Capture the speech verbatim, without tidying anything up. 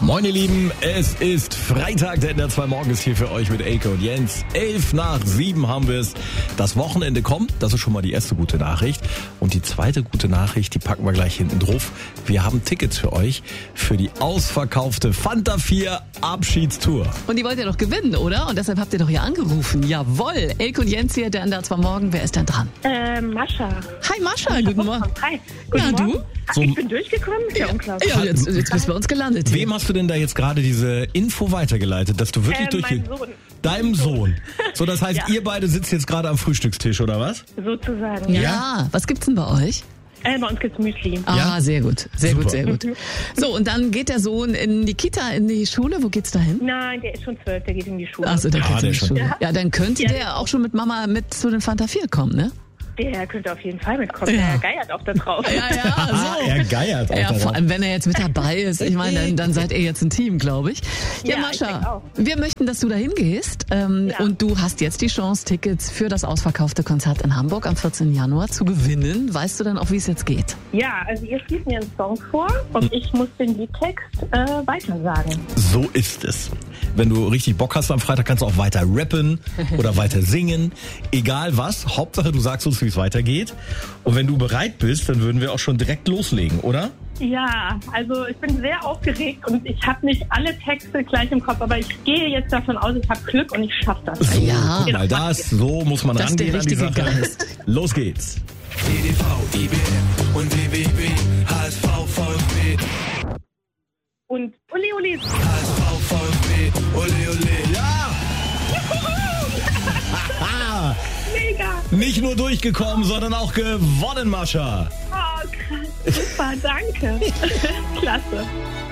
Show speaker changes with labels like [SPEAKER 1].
[SPEAKER 1] Moin ihr Lieben, es ist Freitag, der N D R zwei Morgen ist hier für euch mit Elke und Jens. Elf nach sieben haben wir es. Das Wochenende kommt, das ist schon mal die erste gute Nachricht. Und die zweite gute Nachricht, die packen wir gleich hinten drauf. Wir haben Tickets für euch für die ausverkaufte Fanta vier Abschiedstour.
[SPEAKER 2] Und die wollt ihr doch gewinnen, oder? Und deshalb habt ihr doch hier angerufen. Jawohl, Elke und Jens hier, der N D R zwei Morgen. Wer ist denn dran?
[SPEAKER 3] Äh, Mascha.
[SPEAKER 2] Hi Mascha, guten Morgen.
[SPEAKER 3] Hi. Guten
[SPEAKER 2] Na,
[SPEAKER 3] Morgen.
[SPEAKER 2] du?
[SPEAKER 3] Ach, ich bin durchgekommen? Ist ja, unglaublich.
[SPEAKER 2] Ja, jetzt, jetzt bist du bei uns gelandet. Hier.
[SPEAKER 1] Wem hast du denn da jetzt gerade diese Info weitergeleitet, dass du wirklich
[SPEAKER 3] Äh,
[SPEAKER 1] durch...
[SPEAKER 3] mein Sohn.
[SPEAKER 1] Deinem Sohn. So, das heißt,
[SPEAKER 3] Ja.
[SPEAKER 1] ihr beide sitzt jetzt gerade am Frühstückstisch, oder was?
[SPEAKER 3] Sozusagen,
[SPEAKER 2] Ja.
[SPEAKER 3] ja.
[SPEAKER 2] ja, was gibt's denn bei euch?
[SPEAKER 3] Äh, bei uns gibt's Müsli.
[SPEAKER 2] Ah,
[SPEAKER 1] Ja?
[SPEAKER 2] sehr gut, sehr
[SPEAKER 1] Super.
[SPEAKER 2] gut, sehr gut. So, und dann geht der Sohn in die Kita, in die Schule. Wo geht's da hin?
[SPEAKER 3] Nein, der ist schon zwölf, der geht in die Schule.
[SPEAKER 2] Achso, der
[SPEAKER 1] Ja,
[SPEAKER 2] geht
[SPEAKER 1] der
[SPEAKER 2] in die
[SPEAKER 1] schon.
[SPEAKER 2] Schule.
[SPEAKER 3] Ja.
[SPEAKER 2] Ja, dann könnte
[SPEAKER 3] Ja.
[SPEAKER 2] der auch schon mit Mama mit zu den Fanta vier kommen, ne?
[SPEAKER 3] Der könnte auf jeden Fall mitkommen.
[SPEAKER 2] Ja.
[SPEAKER 3] Der geiert auch da drauf.
[SPEAKER 2] Ja, ja,
[SPEAKER 1] Ah,
[SPEAKER 2] so.
[SPEAKER 1] er geiert auch
[SPEAKER 2] Ja,
[SPEAKER 1] darauf.
[SPEAKER 2] vor allem, wenn er jetzt mit dabei ist. Ich meine, dann, dann seid ihr jetzt ein Team, glaube ich. Ja,
[SPEAKER 3] Ja, ich denk
[SPEAKER 2] Mascha,
[SPEAKER 3] auch.
[SPEAKER 2] wir möchten, dass du da hingehst. Ähm,
[SPEAKER 3] Ja.
[SPEAKER 2] Und du hast jetzt die Chance, Tickets für das ausverkaufte Konzert in Hamburg am vierzehnten Januar zu gewinnen. Weißt du dann auch, wie es jetzt geht?
[SPEAKER 3] Ja, also ihr spielt mir einen Song vor und ich muss den Liedtext äh, weitersagen.
[SPEAKER 1] So ist es. Wenn du richtig Bock hast am Freitag, kannst du auch weiter rappen oder weiter singen. Egal was. Hauptsache, du sagst uns, wie es weitergeht. Und wenn du bereit bist, dann würden wir auch schon direkt loslegen, oder?
[SPEAKER 3] Ja, also ich bin sehr aufgeregt und ich habe nicht alle Texte gleich im Kopf, aber ich gehe jetzt davon aus, ich habe Glück und ich schaffe das.
[SPEAKER 1] So,
[SPEAKER 2] Ja.
[SPEAKER 1] guck mal, das, so muss man
[SPEAKER 2] Das ist der
[SPEAKER 1] rangehen an die
[SPEAKER 2] richtige
[SPEAKER 1] Sache.
[SPEAKER 2] Geist.
[SPEAKER 1] Los geht's.
[SPEAKER 4] D D V, I B M und W W B, H S V, VfB,
[SPEAKER 3] Und Uli Uli.
[SPEAKER 4] H S V, VfB, ole ole.
[SPEAKER 1] Ja!
[SPEAKER 3] Mega.
[SPEAKER 1] Nicht nur durchgekommen, sondern auch gewonnen, Mascha.
[SPEAKER 3] Oh, krass. Super, danke. Klasse.